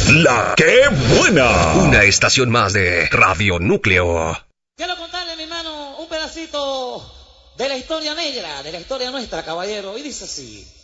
La que buena. Una estación más de Radio Núcleo. Quiero contarle, mi hermano, un pedacito de la historia negra, de la historia nuestra, caballero. Y dice así.